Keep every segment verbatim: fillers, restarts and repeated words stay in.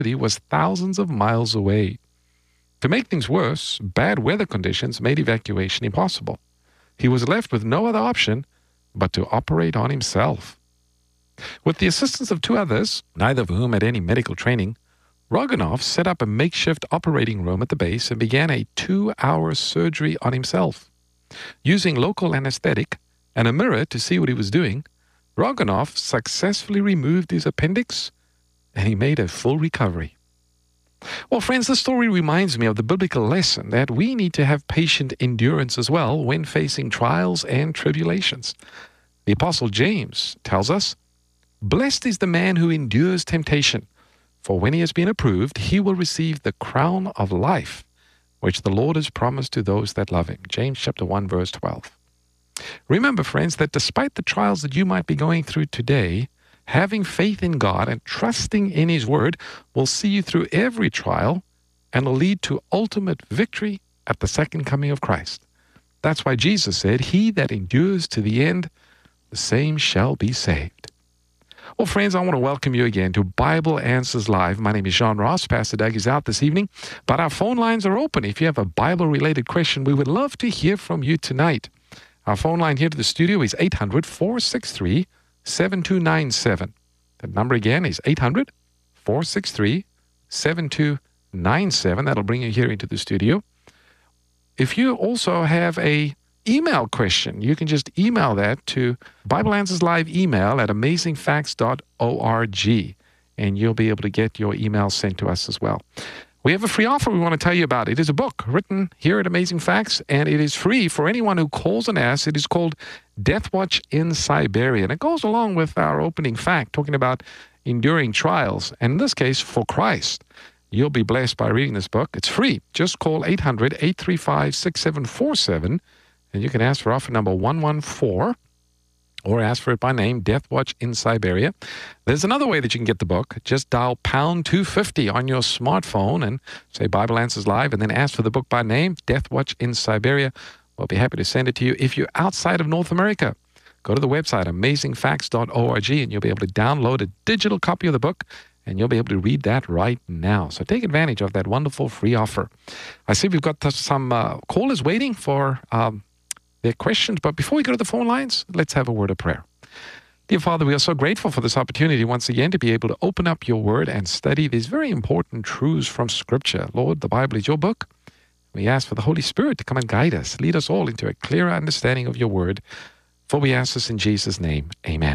He was thousands of miles away. To make things worse, bad weather conditions made evacuation impossible. He was left with no other option but to operate on himself. With the assistance of two others, neither of whom had any medical training, Roganov set up a makeshift operating room at the base and began a two-hour surgery on himself. Using local anesthetic and a mirror to see what he was doing, Roganov successfully removed his appendix and he made a full recovery. Well, friends, this story reminds me of the biblical lesson that we need to have patient endurance as well when facing trials and tribulations. The Apostle James tells us, "Blessed is the man who endures temptation, for when he has been approved, he will receive the crown of life, which the Lord has promised to those that love him." James chapter one, verse twelve. Remember, friends, that despite the trials that you might be going through today, having faith in God and trusting in His Word will see you through every trial and will lead to ultimate victory at the second coming of Christ. That's why Jesus said, "He that endures to the end, the same shall be saved." Well, friends, I want to welcome you again to Bible Answers Live. My name is John Ross. Pastor Doug is out this evening, but our phone lines are open. If you have a Bible-related question, we would love to hear from you tonight. Our phone line here to the studio is eight hundred, four six three, seven two nine seven. The number again is eight hundred, four six three, seven two nine seven. That'll bring you here into the studio. If you also have a email question, you can just email that to Bible Answers Live email at amazing facts dot org, and you'll be able to get your email sent to us as well. We have a free offer we want to tell you about. It is a book written here at Amazing Facts, and it is free for anyone who calls and asks. It is called Death Watch in Siberia, and it goes along with our opening fact, talking about enduring trials, and in this case, for Christ. You'll be blessed by reading this book. It's free. Just call eight hundred, eight three five, six seven four seven, and you can ask for offer number one one four, or ask for it by name, Death Watch in Siberia. There's another way that you can get the book. Just dial pound two fifty on your smartphone and say Bible Answers Live, and then ask for the book by name, Death Watch in Siberia. We'll be happy to send it to you. If you're outside of North America, go to the website, amazing facts dot org, and you'll be able to download a digital copy of the book, and you'll be able to read that right now. So take advantage of that wonderful free offer. I see we've got some uh, callers waiting for um, their questions, but before we go to the phone lines, let's have a word of prayer. Dear Father, we are so grateful for this opportunity once again to be able to open up your word and study these very important truths from Scripture. Lord, the Bible is your book. We ask for the Holy Spirit to come and guide us, lead us all into a clearer understanding of your word. For we ask this in Jesus' name, amen.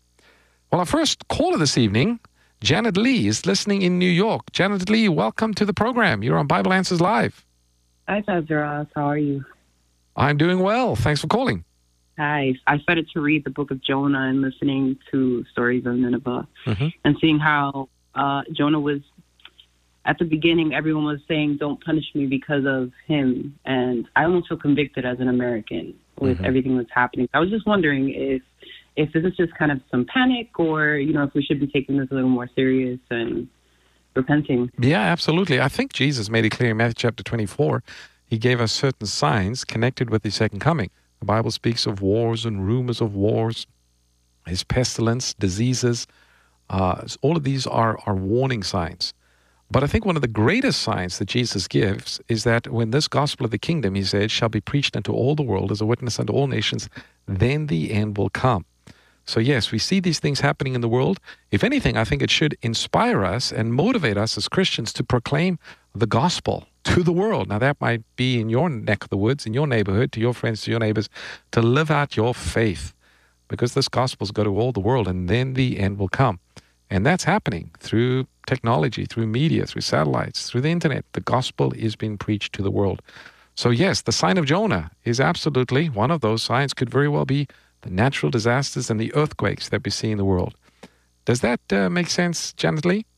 Well, our first caller this evening, Janet Lee, is listening in New York. Janet Lee, welcome to the program. You're on Bible Answers Live. Hi, Pastor Ross. How are you? I'm doing well. Thanks for calling. Hi. I started to read the book of Jonah and listening to stories of Nineveh, Mm-hmm. and seeing how uh, Jonah was, at the beginning, everyone was saying, don't punish me because of him. And I almost feel convicted as an American with Mm-hmm. everything that's happening. I was just wondering if, if this is just kind of some panic, or, you know, if we should be taking this a little more serious and repenting. Yeah, absolutely. I think Jesus made it clear in Matthew chapter twenty-four. He gave us certain signs connected with his second coming. The Bible speaks of wars and rumors of wars, his pestilence, diseases. Uh, all of these are, are warning signs. But I think one of the greatest signs that Jesus gives is that when this gospel of the kingdom, he said, shall be preached unto all the world as a witness unto all nations, then the end will come. So yes, we see these things happening in the world. If anything, I think it should inspire us and motivate us as Christians to proclaim the gospel to the world. Now, that might be in your neck of the woods, in your neighborhood, to your friends, to your neighbors, to live out your faith, because this gospel's go to all the world, and then the end will come. And that's happening through technology, through media, through satellites, through the internet. The gospel is being preached to the world. So yes, the sign of Jonah is absolutely one of those signs. Could very well be the natural disasters and the earthquakes that we see in the world. Does that uh, make sense, Janet Lee?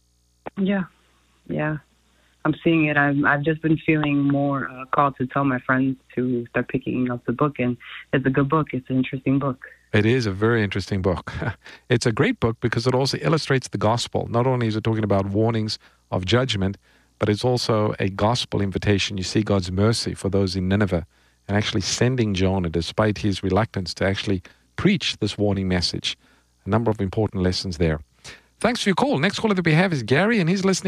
Yeah, yeah. I'm seeing it. I've, I've just been feeling more uh, called to tell my friends to start picking up the book. And it's a good book. It's an interesting book. It is a very interesting book. It's a great book because it also illustrates the gospel. Not only is it talking about warnings of judgment, but it's also a gospel invitation. You see God's mercy for those in Nineveh and actually sending Jonah, despite his reluctance, to actually preach this warning message. A number of important lessons there. Thanks for your call. Next caller that we have is Gary, and he's listening.